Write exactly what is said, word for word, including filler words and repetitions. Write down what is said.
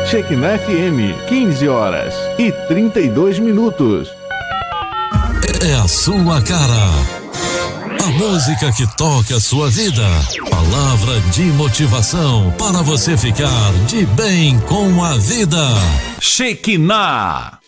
Shekinah F M, quinze horas e trinta e dois minutos. É a sua cara. A música que toca a sua vida. Palavra de motivação para você ficar de bem com a vida. Shekinah.